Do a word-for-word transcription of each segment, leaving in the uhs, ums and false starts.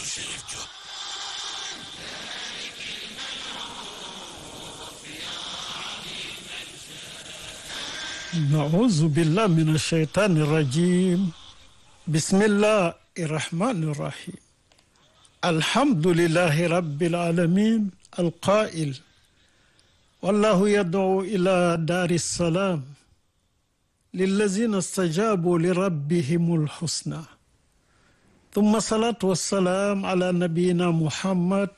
Chérif Diop. أعوذ بالله من الشيطان الرجيم بسم الله الرحمن الرحيم الحمد لله رب العالمين القائل والله يدعو إلى دار السلام للذين استجابوا لربهم الحسنى ثم الصلاة والسلام على نبينا محمد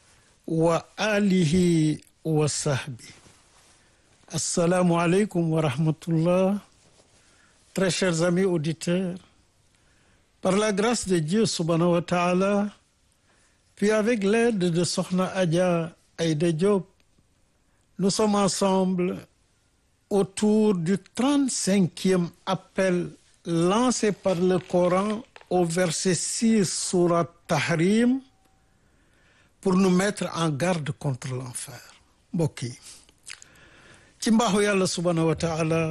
وآله وصحبه. Assalamu alaikum wa rahmatullah. Très chers amis auditeurs, par la grâce de Dieu subhanahu wa ta'ala, puis avec l'aide de Sokhna Adja Aïda Diop, nous sommes ensemble autour du trente-cinquième appel lancé par le Coran au verset six sourate Tahrim pour nous mettre en garde contre l'enfer. Mbokk yi ci mbaaxu yàlla subhanahu wa taala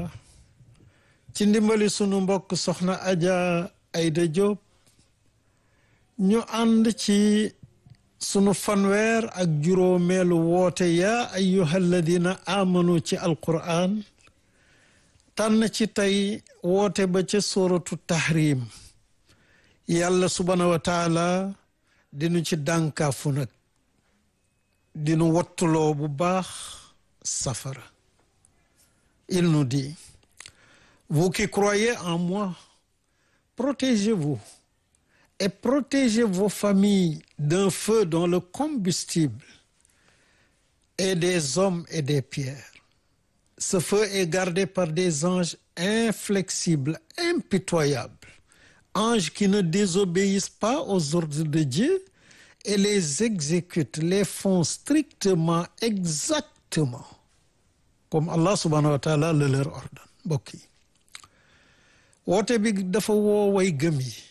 ci ndimbali sunu mbokk soxna Adja Aïda Diop ñu ànd ci sunu fanweer ak juróomeelu woote yaa ayyuhal ladina amanu ci alquran tànn ci tey woote ba ca suratu tahrim yàlla subhanahu wa taala dinu ci dànkaafu nag dinu wattuloo bu baax safara. Il nous dit, vous qui croyez en moi, protégez-vous et protégez vos familles d'un feu dont le combustible est des hommes et des pierres. Ce feu est gardé par des anges inflexibles, impitoyables, anges qui ne désobéissent pas aux ordres de Dieu et les exécutent, les font strictement, exactement comme Allah subhanahu wa taala le leur ordonne. Mbokk yi woote bi dafa woo way gëm yi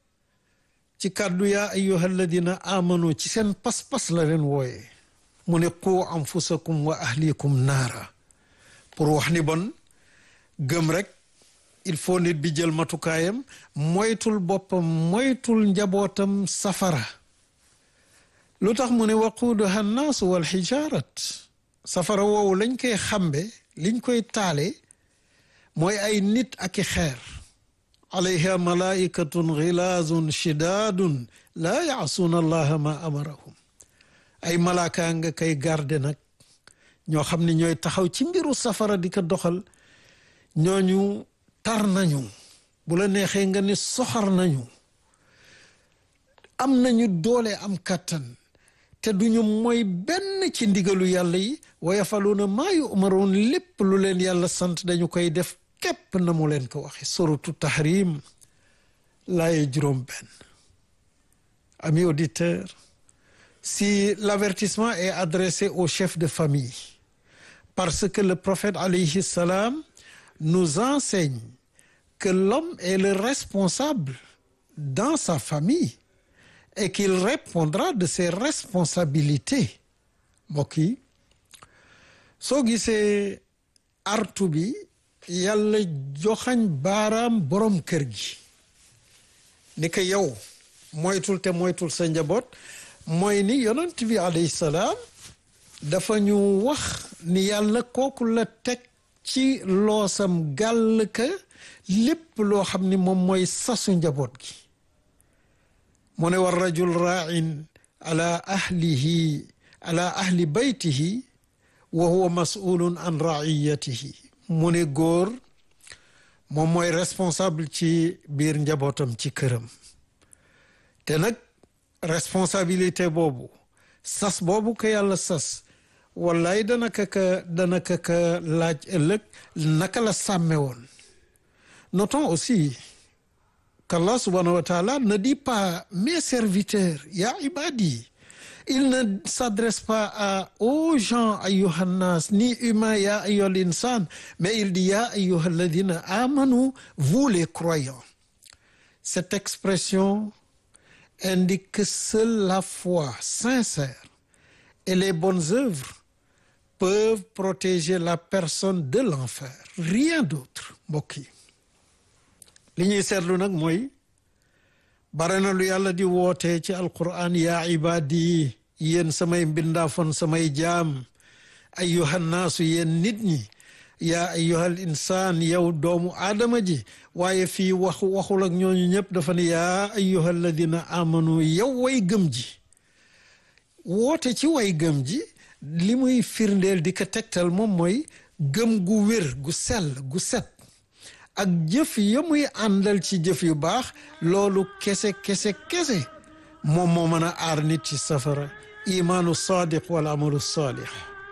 ci kàddu yaa ayyuhal ladina amanu ci seen pas-pas la leen wooyee mu ne qu anfusakum wa ahlikum naara pour wax ni bon gëm rek il faut nit bi jël matukaayam moytul boppam moytul njabootam safara lu tax mu ne waquuduha nnaasu wal xijaarat safara woowu lañ koy xambe liñ koy taale mooy ay nit ak i xeer alayha malaikatun xilaazun shidaadun laa yaasuuna allaha ma amarahum ay malaaka nga koy garde nag ñoo xam ne ñooy taxaw ci mbiru safara di ko doxal ñooñu tar nañu bu la neexee nga ni soxar nañu am nañu doole am kàttan te duñu mooy benn ci ndigalu yàlla yi wa yafaluuna maa yu'maruun lépp lu leen yàlla sant dañu koy def képp na mu leen ko waxe suratu tahrim laaye juróom benn. Amis auditeurs, si l'avertissement est adressé aux chefs de famille parce que le prophète alayhi salam nous enseigne que l'homme est le responsable dans sa famille et qu'il répondra de ses responsabilités. Mbokk yi soo gisee artu bi yàlla joxañ baaraam borom kër gi ni ko yow moytul te moytul sa njaboot mooy ni yonent bi alayhi salaam dafa ñu wax ni yàlla kooku la teg ci loosam gàll ka lépp loo xam ni moom mooy sasu njaboot gi mu ne war rajul ra'in ala ahlihi ala ahli baytihi wa huwa mas'ulun an ra'iyatihi mu ne góor moom mooy responsable ci biir njabootam ci këram te nag responsabilité boobu sas boobu ko yàlla sas wallaay dana ka ka dana ka ka laaj ëllëg naka la sàmme woon. Notons aussi qu'Allah subhanahu wa ta'ala ne dit pas mes serviteurs, ya ibadi. Il ne s'adresse pas à, aux gens ayyuhannas, ni humains, ya ayyuhal insan, mais il dit ya ayyuhal ladina amanu, vous les croyants. Cette expression indique que seule la foi sincère et les bonnes œuvres peuvent protéger la personne de l'enfer. Rien d'autre, mbokk yi li ñuy seetlu nag mooy bare na lu yàlla di woote ci alquran yaa ibaadi yéen samay mbindaafon samay jaam ayyuhan naasu yéen nit ñi yaa ayyuhal insaan yow doomu aadama ji waaye fii wax waxul ak ñooñu ñëpp dafa ne yaa ayyuhal ladina amanu yow way gëm ji woote ci way gëm ji li muy firndeel di ko tegtal moom mooy gëm gu wér gu sell gu set ak jëf ya muy àndal ci jëf yu baax loolu kese kese kese moom moo mën a aar nit ci safara imaanu sadiq wal amalu salih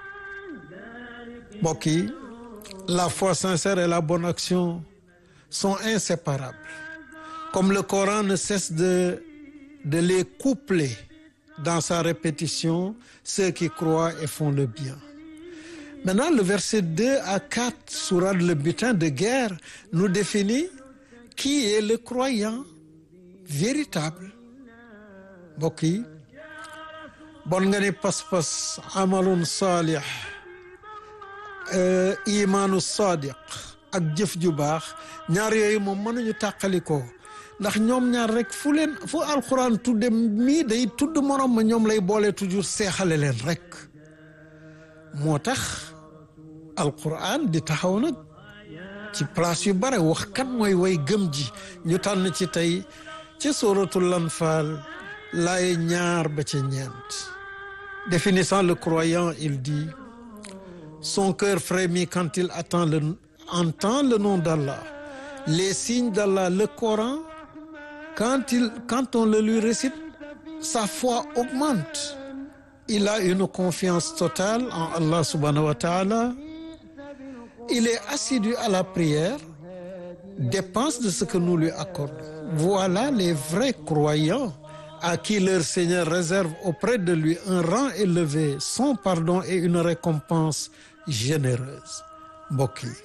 mbokk yi la foi sincère et la bonne action sont inséparables comme le Coran ne cesse de de les coupler dans sa répétition ceux qui croient et font le bien. Maintenant, le verset deux à quatre, sourate le butin de guerre, nous définit qui est le croyant véritable. Mbokk yi bon nga ne pas-pas amalun salih imaanu sadiq ak jëf ju baax ñaar yooyu moom mënuñu tàqalikoo ndax ñoom ñaar rek fu leen fu alxuraan tudde mii day tudd morom ma ñoom lay boole toujours seexale leen rek moo tax alquran di taxaw nag ci place yu bare wax kan mooy way gëm ji ñu tànn ci tey ci suratul Anfal laaye ñaar ba ca ñeent. Définissant le croyant, il dit: son cœur frémit quand il attend le, entend le nom d'Allah, les signes d'Allah, le Coran. Quand il quand on le lui récite, sa foi augmente. Il a une confiance totale en Allah subhanahu wa ta'ala. Il est assidu à la prière, dépense de ce que nous lui accordons. Voilà les vrais croyants à qui leur Seigneur réserve auprès de lui un rang élevé, son pardon et une récompense généreuse. Mbokk yi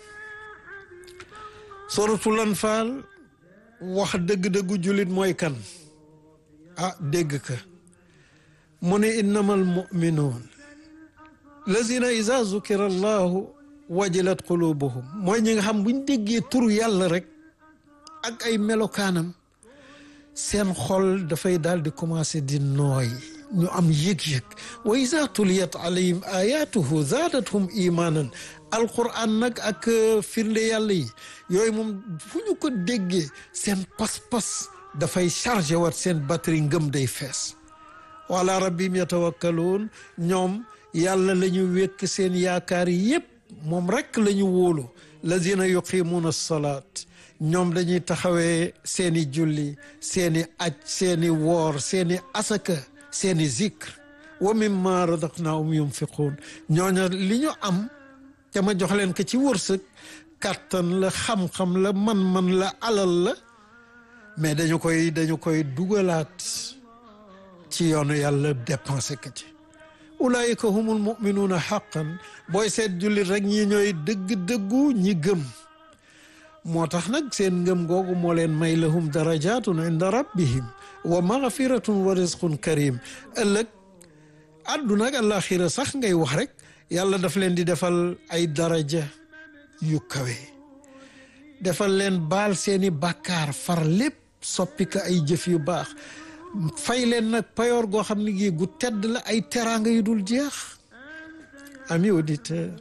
Suratul Anfal wax dëgg-dëggu jullit mooy kan ah dégg ka mu ne innamal mu'minuun lazina iza zukira allahu wajilat qulubuhum mooy ñi nga xam buñ déggee turu yàlla rek ak ay melokaanam seen xol dafay daal di commencer di nooy ñu am yëg-yëg wa iza tuliyat alayhim ayatuhu zaadathum imanan alquran nag ak firnde yàlla yi yooyu moom fu ñu ko déggee seen pas-pas dafay chargé wat seen batterie ngëm day fees wala rabbim yatawakkaluun ñoom yàlla la ñu wékk seen yaakaar yépp moom rekk la ñu wóolu lazina yuqimuuna salaat ñoom dañuy taxawee seeni julli seeni aj seeni woor seeni asaka seeni zikr wa mimma razaqnaahum yunfiquun ñooñu li ñu am te ma jox leen ko ci wërsëg kàttan la xam-xam la man-man la alal la mais dañu koy dañu koy dugalaat ci yoonu yàlla dépensé ko ci ulaayika humul muminuuna xaqan booy seet jullit rek ñi ñooy dëgg-dëggu ñi gëm moo tax nag seen ngëm googu moo leen may lahum darajatun inda rabbihim wa maghfiratun wa rizqun karim ëllëg àdduna ak àllaaxira sax ngay wax rek yàlla daf leen di defal ay daraja yu kawe defal leen baal seeni bàkkaar far lépp soppi ko ay jëf yu baax fay leen nag payoor goo xam ne gi gu tedd la ay teraanga yu dul jeex. Amis auditeurs,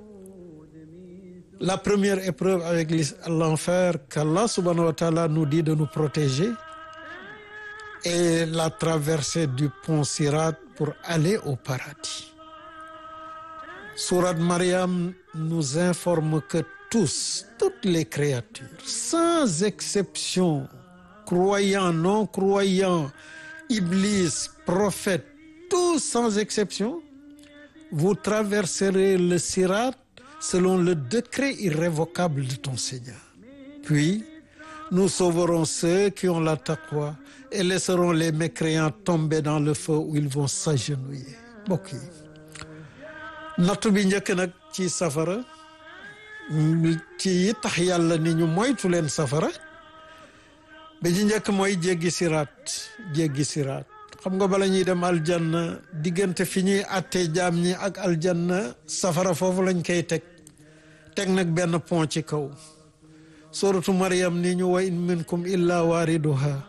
la première épreuve avec l'enfer qu'Allah subhanahu wa ta'ala nous dit de nous protéger est la traversée du pont Sirat pour aller au paradis. Sourate Maryam nous informe que tous, toutes les créatures, sans exception, croyants, non-croyants, Iblis, prophètes, tous sans exception, vous traverserez le Sirat selon le décret irrévocable de ton Seigneur. Puis, nous sauverons ceux qui ont la taqwa et laisserons les mécréants tomber dans le feu où ils vont s'agenouiller. Mbokk yi nattu bi njëkk nag ci safara ci yi tax yàlla ni ñu moytu leen safara bi ci njëkk mooy jéggi siraat jéggi siraat xam nga bala ñuy dem aljanna diggante fi ñuy àttee jaam ñi ak aljanna safara foofu lañ koy teg teg nag benn pont ci kaw suratu Maryam ni ñu wa in minkum illa waariduha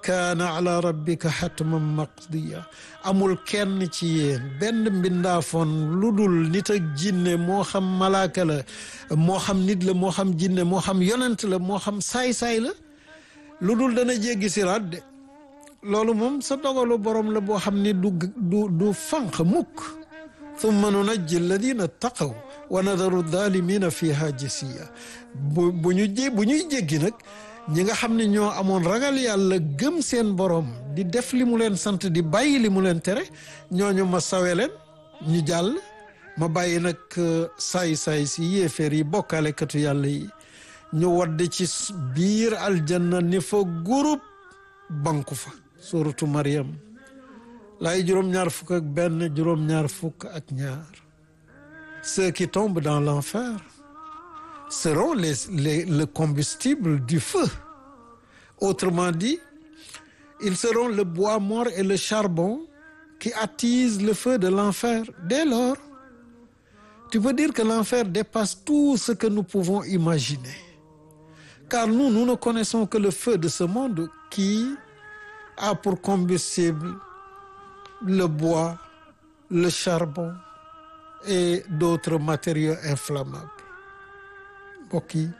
kaana ala rabbika hatman maqdiya amul kenn ci yéen benn mbindaafoon lu dul nit ak jinne moo xam malaaka la moo xam nit la moo xam jinne moo xam yonent la moo xam saay-saay la lu dul dana jéggi siraat de loolu moom sa dogalu borom la boo xam ni du du du fànq mukk thumma nunajji alladina taqaw wa nadaru dalimina fiha jasiya bu bu ñu jé bu ñuy jéggi nag ñi nga xam ne ñoo amoon ragal yàlla gëm seen borom di def li mu leen sant di bàyyi li mu leen tere ñooñu ma sawe leen ñu jàll ma bàyyi nag saay-saay si yéeféer yi bokkaalekatu yàlla yi ñu wadd ci biir aljanna ni fa groupe banku fa suratu Maryam laay juróom-ñaar fukk ak benn juróom-ñaar fukk ak ñaar ceux qui tombent dans l'enfer seront les, les, le combustible du feu. Autrement dit, ils seront le bois mort et le charbon qui attisent le feu de l'enfer. Dès lors, tu peux dire que l'enfer dépasse tout ce que nous pouvons imaginer. Car nous, nous ne connaissons que le feu de ce monde qui a pour combustible le bois, le charbon et d'autres matériaux inflammables. mbokk yi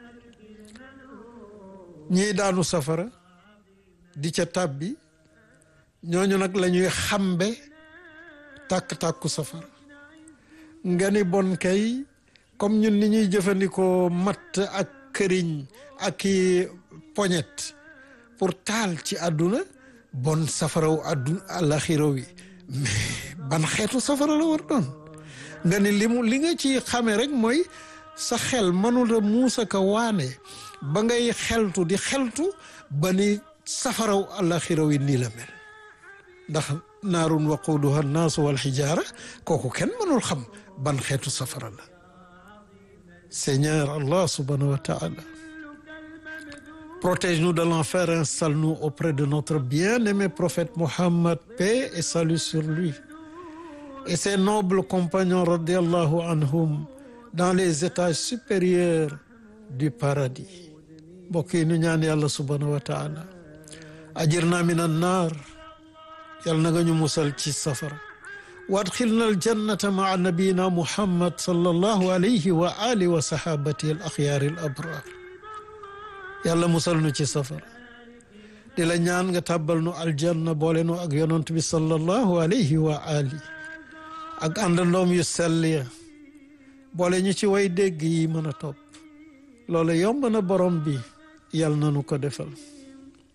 ñii daanu safara di ca tàbbi ñooñu nag la ñuy xambe tàkk-tàkku safara nga ni bon kay comme ñun ni ñuy jëfandikoo matt ak këriñ ak i poñet pour taal ci àdduna bon safaraw àdduna àlaxira wi mais ban xeetu safara la war doon nga ni li mu li nga ci xamee rek mooy sa xel mënula muusa ka waane ba ngay xeltu di xeltu ba ni safaraw àlaxira wi nii la mel ndax naarun waquuduha annaasu wal xijaara kooku kenn mënul xam ban xeetu safara la. Seigneur Allah subhanahu wa ta'ala, protège-nous de l'enfer et installe-nous auprès de notre bien-aimé prophète Mohammed, paix et salut sur lui, et ses nobles compagnons radiyallahu anhum dans les étages supérieurs du paradis. Mbokk yi ñu ñaan yàlla subhanahu wa ta'ala, ajirna min annar, yàlla na nga ñu musal ci safara, wa adxilna aljannata maa nabiyina Muhammad sallallahu alayhi wa alihi wa sahabatihi al axyaari al abrar. Yàlla musal nu ci safara, di la ñaan nga tàbbal nu aljanna boole nu ak yonent bi sallallahu alayhi wa alihi ak àndandoom yu sell ya, boole ñu ci way dégg yi mën a topp. Loolu yomb na borom bi, yàlla na nu ko defal.